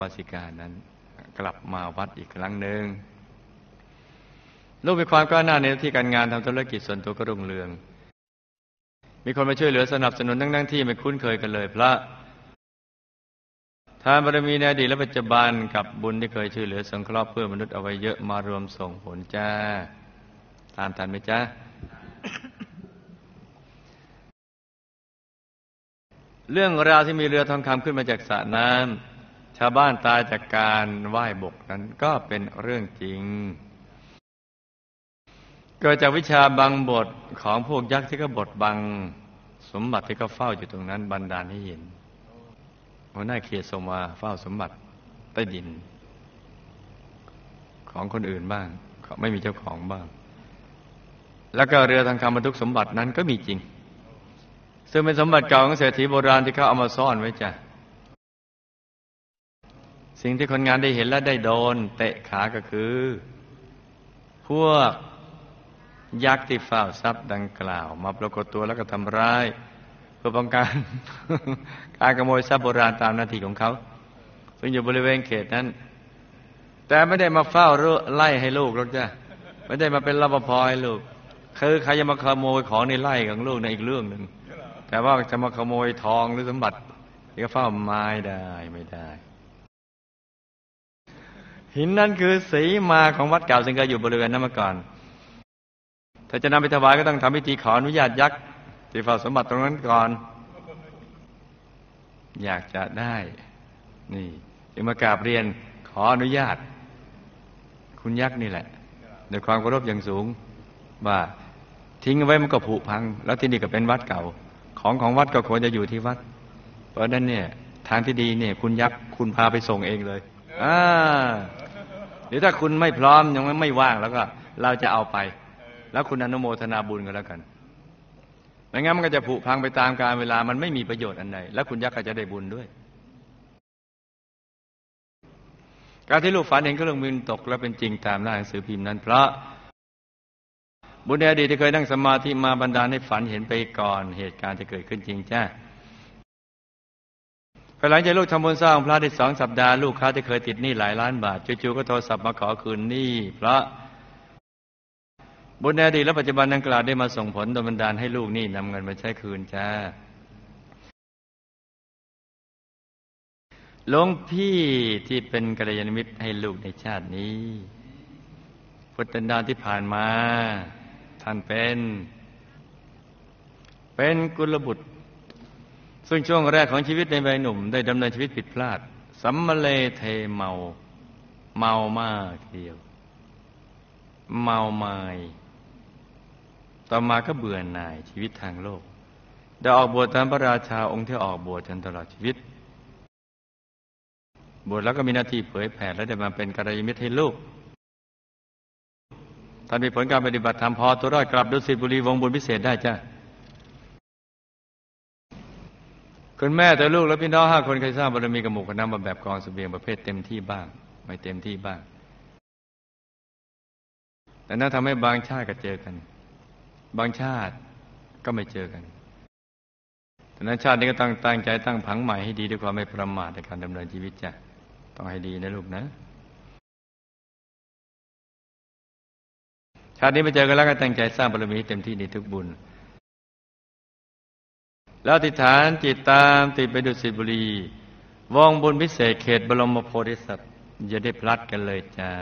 วาสิกานั้นกลับมาวัดอีกครั้งหนึ่งลูกมีความก้าวหน้าในหน้าที่การงานทำธุรกิจส่วนตัวก็รุ่งเรืองมีคนมาช่วยเหลือสนับสนุนทั้งที่ไม่คุ้นเคยกันเลยพระทานบารมีในอดีตและปัจจุบันกับบุญที่เคยช่วยเหลือสงเคราะห์เพื่อมนุษย์เอาไว้เยอะมารวมส่งผลจ้าตามทันไหมจ้า เรื่องราวที่มีเรือทองคำขึ้นมาจากสระน้ำชาวบ้านตายจากการว่ายบกนั้นก็เป็นเรื่องจริงเกิดจากวิชาบังบทของพวกยักษ์ที่ก็บดบังสมบัติที่ก็เฝ้าอยู่ตรงนั้นบันดาลให้เห็นหัวหน้าเขตส่งมาเฝ้าสมบัติใต้ดินของคนอื่นบ้างไม่มีเจ้าของบ้างแล้วก็เรือทองคำบรรทุกสมบัตินั้นก็มีจริงซึ่งเป็นสมบัติเก่าของเศรษฐีโบราณที่เขาเอามาซ่อนไว้จ้ะสิ่งที่คนงานได้เห็นและได้โดนเตะขาก็คือพวกยักษ์ที่เฝ้าทรัพย์ดังกล่าวมาปรากฏตัวแล้วก็ทำร้ายเพื่อป้องกัน การขโมยทรัพย์โบราณตามหน้าที่ของเขาซึ่งอยู่บริเวณเขตนั้นแต่ไม่ได้มาเฝ้าไล่ให้ลูกหรอกจ้ะไม่ได้มาเป็นรปภให้ลูกคือใครจะมาขโมยของในไร่ของลูกในอีกเรื่องหนึ่งแต่ว่าจะมาขโมยทองหรือสมบัติก็เฝ้าไม่ได้หินนั้นคือสีมาของวัดเก่าซึ่งเคยอยู่บริเวณนั้นมาก่อนถ้าจะนำไปถวายก็ต้องทำพิธีขออนุญาตยักษ์ที่เฝ้าสมบัติตรงนั้นก่อนอยากจะได้นี่จึงมากราบเรียนขออนุญาตคุณยักษ์นี่แหละด้วยความเคารพอย่างสูงว่าทิ้งไว้มันก็ผุพังแล้วที่นี่ก็เป็นวัดเก่าของวัดก็ควรจะอยู่ที่วัดเพราะนั้นเนี่ยทางที่ดีเนี่ยคุณยักษ์คุณพาไปส่งเองเลยหรือถ้าคุณไม่พร้อมยังไม่ว่างแล้วก็เราจะเอาไปแล้วคุณอนุโมทนาบุญกันแล้วกันไม่งั้นมันก็จะผุพังไปตามกาลเวลามันไม่มีประโยชน์อันใดและคุณยักษ์ก็จะได้บุญด้วยการที่ลูกฝันเห็นเครื่องบินตกแล้วเป็นจริงตามหน้าหนังสือพิมพ์นั้นเพราะบุญในอดีตที่เคยนั่งสมาธิมาบันดาลให้ฝันเห็นไปก่อนเหตุการณ์จะเกิดขึ้นจริงจ้าภายหลังจากลูกทำบุญสร้างพระได้2 สัปดาห์ลูกค้าที่เคยติดหนี้หลายล้านบาทจู่ๆก็โทรศัพท์มาขอคืนหนี้เพราะบุญในอดีตและปัจจุบันดังกล่าวได้มาส่งผลโดยบันดาลให้ลูกหนี้นำเงินมาใช้คืนจ้าหลวงพี่ที่เป็นกัลยาณมิตรให้ลูกในชาตินี้พุทธันดรที่ผ่านมาท่านเป็นกุลบุตรซึ่งช่วงแรกของชีวิตในวัยหนุ่มได้ดำเนินชีวิตผิดพลาดสัมมะเลเทเมา มากทีเดียวเมาไม้ต่อมาก็เบื่อหน่ายชีวิตทางโลกได้ออกบวชตามพระราชาองค์ที่ออกบวชจนตลอดชีวิตบวชแล้วก็มีหน้าที่เผยแผ่และได้มาเป็นกัลยาณมิตรให้ลูกท่านมีผลการปฏิบัติธรรมพอตัวรอดกลับดุสิตบุรีวงบุญพิเศษได้จ้ะคุณแม่แต่ลูกและพี่น้อง5 คนเคยสร้างบารมีกับหมู่คณะมาแบบกองเสบียงประเภทเต็มที่บ้างไม่เต็มที่บ้างแต่นั่นทำให้บางชาติก็เจอกันบางชาติก็ไม่เจอกันแต่นั้นชาตินี้ก็ต้องตั้งใจตั้งผังใหม่ให้ดีด้วยความไม่ประมาทในการดำเนินชีวิตจ้ะต้องให้ดีนะลูกนะชาตินี้ไปเจอกันแล้วก็ตั้งใจสร้างบารมีเต็มที่ในทุกบุญแล้วอธิษฐานจิตตามติดไปดุสิตบุรีวงบุญพิเศษเขตบรมโพธิสัตว์อย่าได้พลัดกันเลยจ้า